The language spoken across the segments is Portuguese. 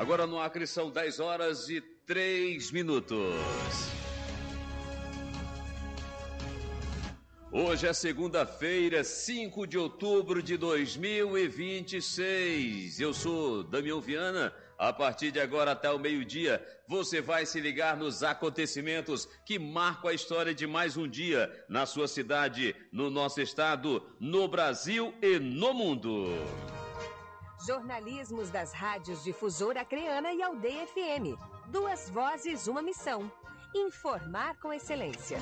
Agora no Acre são 10 horas e 3 minutos. Hoje é segunda-feira, 5 de outubro de 2026. Eu sou Damião Viana. A partir de agora até o meio-dia, você vai se ligar nos acontecimentos que marcam a história de mais um dia na sua cidade, no nosso estado, no Brasil e no mundo. Jornalismos das rádios Difusora Acreana e Aldeia FM. 2 vozes, uma missão. Informar com excelência.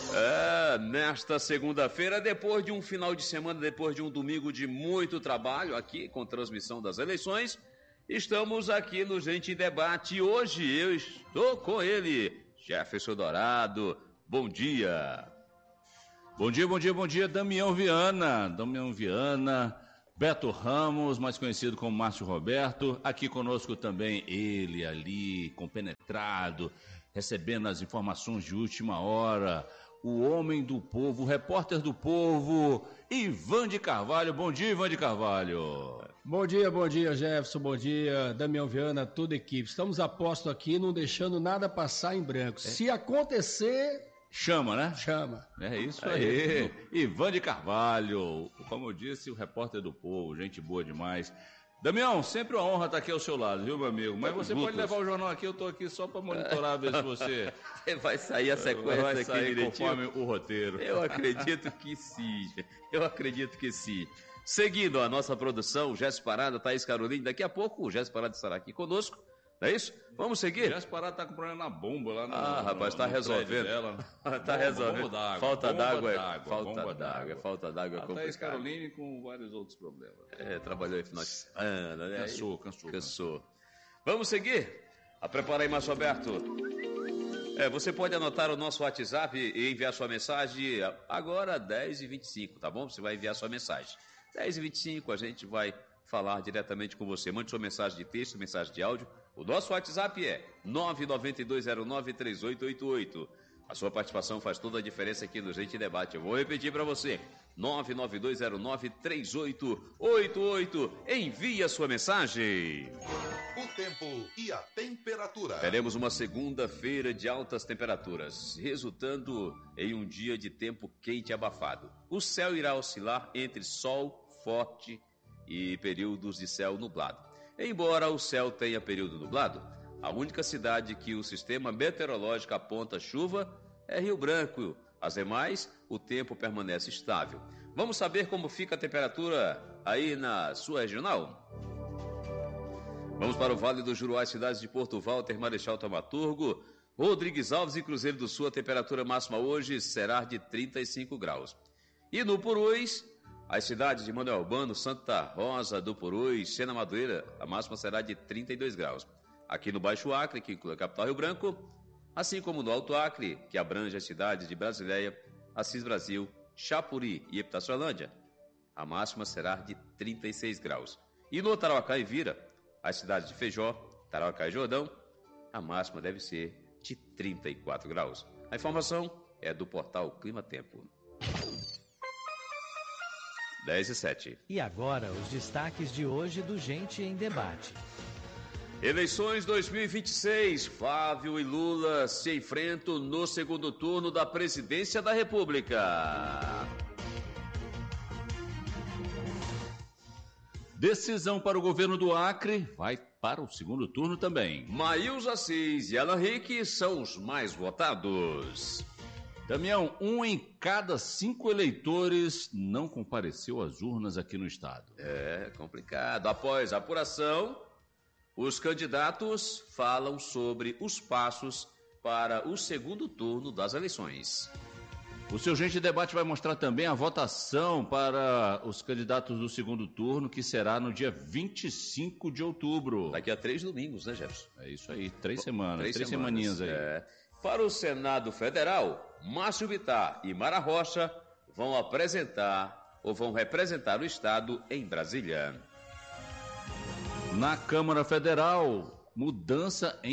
Nesta segunda-feira, depois de um final de semana, depois de um domingo de muito trabalho aqui com transmissão das eleições, estamos aqui no Gente em Debate e hoje eu estou com ele, Jefferson Dourado. Bom dia. Bom dia, Damião Viana, Beto Ramos, mais conhecido como Márcio Roberto, aqui conosco também ele ali, compenetrado, recebendo as informações de última hora, o homem do povo, o repórter do povo, Ivan de Carvalho. Bom dia, Ivan de Carvalho. Bom dia, Jefferson, bom dia, Damião Viana, toda a equipe. Estamos a posto aqui, não deixando nada passar em branco. Se acontecer... Chama, né? Chama. É isso aí. Ivan de Carvalho, como eu disse, o repórter do povo, gente boa demais. Damião, sempre uma honra estar aqui ao seu lado, viu, meu amigo? Mas você pode levar o jornal aqui, eu estou aqui só para monitorar, ver se você... Vai sair a sequência vai aqui sair direitinho. Conforme o roteiro. Eu acredito que sim. Seguindo a nossa produção, o Jéssica Parada, Thaís Carolina, daqui a pouco o Jéssica Parada estará aqui conosco, não é isso? Vamos seguir? Jéssica Parada está com problema na bomba lá no... rapaz, está resolvendo. Está resolvendo. Falta d'água é complicado. Thaís Carolina com vários outros problemas. Trabalhou em final de semana, né? Cansou. Vamos seguir? Prepara aí, Márcio Roberto. Você pode anotar o nosso WhatsApp e enviar sua mensagem agora 10h25, tá bom? Você vai enviar sua mensagem. 10h25 a gente vai falar diretamente com você. Mande sua mensagem de texto, mensagem de áudio. O nosso WhatsApp é 992093888. A sua participação faz toda a diferença aqui no Gente em Debate. Eu vou repetir para você. 992093888. Envie a sua mensagem. O tempo e a temperatura. Teremos uma segunda-feira de altas temperaturas, resultando em um dia de tempo quente e abafado. O céu irá oscilar entre sol forte e períodos de céu nublado. Embora o céu tenha período nublado, a única cidade que o sistema meteorológico aponta chuva é Rio Branco. As demais, o tempo permanece estável. Vamos saber como fica a temperatura aí na sua regional? Vamos para o Vale do Juruá, cidades de Porto Walter, Marechal Taumaturgo, Rodrigues Alves e Cruzeiro do Sul. A temperatura máxima hoje será de 35 graus. E no Purus, as cidades de Manuel Albano, Santa Rosa do Purus, Sena Madureira, a máxima será de 32 graus. Aqui no Baixo Acre, que inclui a capital Rio Branco, assim como no Alto Acre, que abrange as cidades de Brasileia, Assis Brasil, Chapuri e Epitaciolândia, a máxima será de 36 graus. E no Tarauacá e Vira, as cidades de Feijó, Tarauacá e Jordão, a máxima deve ser de 34 graus. A informação é do portal Clima Tempo. 10h07. E agora os destaques de hoje do Gente em Debate. Eleições 2026. Flávio e Lula se enfrentam no segundo turno da presidência da República. Decisão para o governo do Acre vai para o segundo turno também. Maílson Assis e Alan Henrique são os mais votados. Damião, 1 em cada 5 eleitores não compareceu às urnas aqui no estado. É complicado. Após a apuração, os candidatos falam sobre os passos para o segundo turno das eleições. O seu Gente Debate vai mostrar também a votação para os candidatos do segundo turno, que será no dia 25 de outubro. Daqui a 3 domingos, né, Jefferson? É isso aí, 3 semanas, 3 semaninhas aí. Para o Senado Federal, Márcio Vittar e Mara Rocha vão representar o estado em Brasília. Na Câmara Federal, mudança em